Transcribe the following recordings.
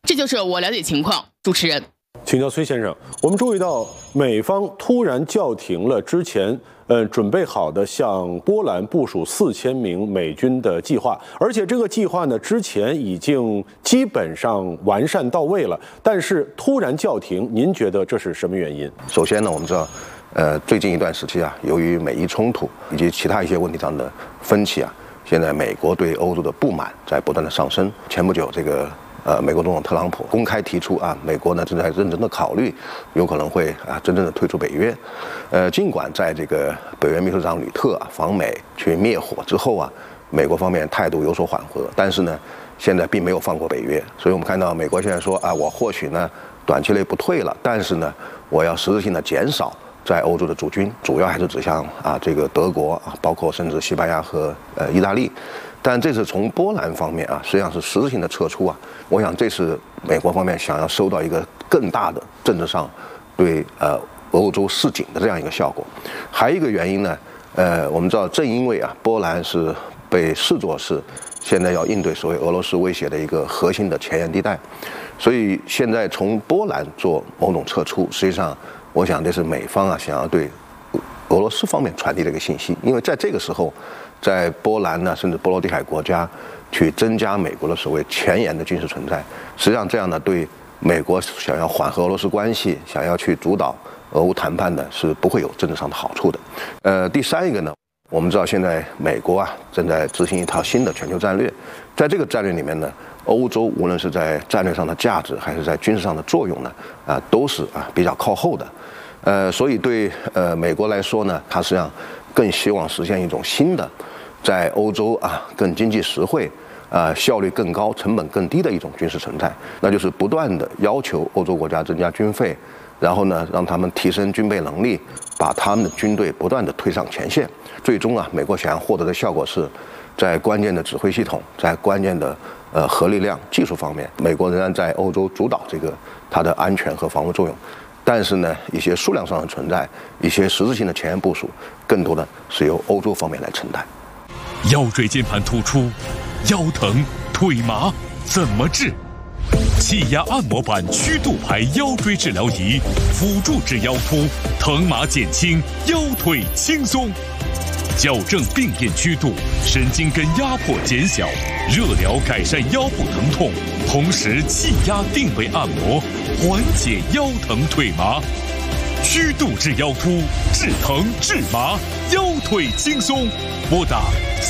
这就是我了解情况。主持人， 请教崔先生，我们注意到美方突然叫停了之前准备好的向波兰部署4000名美军的计划，而且这个计划呢之前已经基本上完善到位了，但是突然叫停，您觉得这是什么原因？ 首先呢，我们知道，最近一段时期啊，由于美伊冲突以及其他一些问题上的分歧啊，现在美国对欧洲的不满在不断的上升。前不久，这个美国总统特朗普公开提出啊，美国呢正在认真的考虑，有可能会真正的退出北约。尽管在这个北约秘书长吕特访美去灭火之后啊，美国方面态度有所缓和，但是呢，现在并没有放过北约。所以我们看到美国现在说啊，我或许呢短期内不退了，但是呢，我要实质性的减少在欧洲的驻军，主要还是指向这个德国包括甚至西班牙和意大利。但这次从波兰方面实际上是实质性的撤出我想这是美国方面想要收到一个更大的政治上对欧洲示警的这样一个效果。还有一个原因呢，我们知道正因为波兰是被视作是现在要应对所谓俄罗斯威胁的一个核心的前沿地带，所以现在从波兰做某种撤出，实际上我想这是美方想要对俄罗斯方面传递的一个信息，因为在这个时候，在波兰呢，甚至波罗的海国家去增加美国的所谓前沿的军事存在，实际上这样呢，对美国想要缓和俄罗斯关系，想要去主导俄乌谈判呢，是不会有政治上的好处的。第三一个呢，我们知道现在美国正在执行一套新的全球战略，在这个战略里面呢，欧洲无论是在战略上的价值还是在军事上的作用呢，都是比较靠后的。所以对美国来说呢，它实际上更希望实现一种新的，在欧洲更经济实惠、效率更高、成本更低的一种军事存在，那就是不断的要求欧洲国家增加军费，然后呢让他们提升军备能力，把他们的军队不断的推上前线。最终美国想要获得的效果是，在关键的指挥系统，在关键的核力量、技术方面，美国仍然在欧洲主导这个它的安全和防务作用。但是呢，一些数量上的存在，一些实质性的前沿部署，更多的是由欧洲方面来承担。 腰椎间盘突出、腰疼、腿麻怎么治？气压按摩板曲度排腰椎治疗仪，辅助治腰突，疼麻减轻，腰腿轻松。矫正病变曲度，神经根压迫减小，热疗改善腰部疼痛，同时气压定位按摩，缓解腰疼腿麻。曲度治腰突，治疼治麻，腰腿轻松。拨打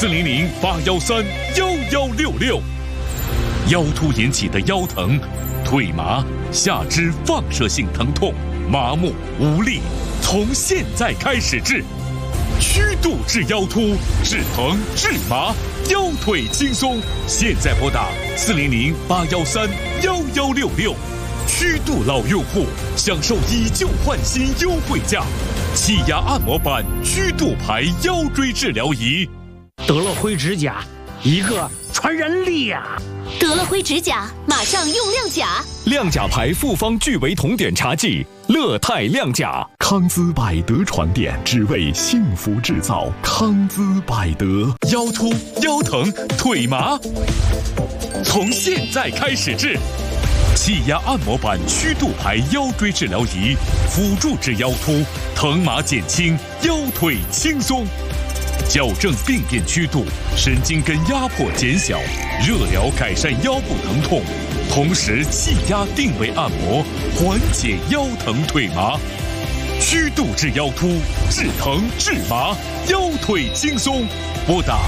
400-813-1166。腰突引起的腰疼、腿麻、下肢放射性疼痛、麻木无力，从现在开始治。曲度治腰突，治疼治麻，腰腿轻松。现在拨打400-813-1166。曲度老用户享受以旧换新优惠价，气压按摩板曲度排腰椎治疗仪。 得了灰指甲，一个传染力得了灰指甲，马上用亮甲。 亮甲牌复方聚维酮碘茶剂，乐泰亮甲。康姿百德传电，只为幸福制造。康姿百德，腰突、腰疼、腿麻，从现在开始治。气压按摩板曲度排腰椎治疗仪，辅助治腰突，疼麻减轻，腰腿轻松。矫正病变曲度，神经根压迫减小，热疗改善腰部疼痛，同时气压定位按摩，缓解腰疼腿麻。曲度治腰突，治疼治麻，腰腿轻松。拨打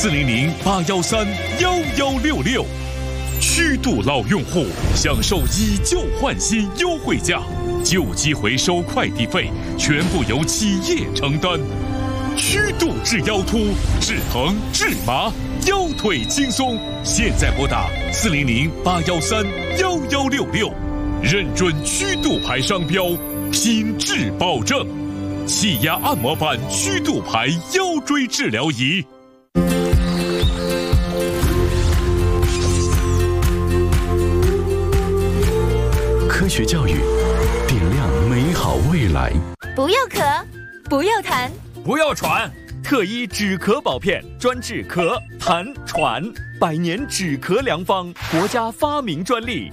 400-813-1166。曲度老用户享受以旧换新优惠价，旧机回收快递费全部由企业承担。曲度治腰突，治疼治麻，腰腿轻松。现在拨打400-813-1166，认准曲度牌商标，品质保证。气压按摩板曲度牌腰椎治疗仪。科学教育，点亮美好未来。 不要咳，不要痰， 不要喘，特医止咳宝片，专治咳、痰、喘，100年止咳良方，国家发明专利，